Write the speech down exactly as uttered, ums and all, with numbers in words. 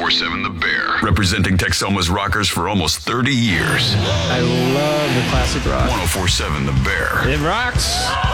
seven The Bear, representing Texoma's rockers for almost thirty years. I love the classic rock. ten forty-seven The Bear. It rocks.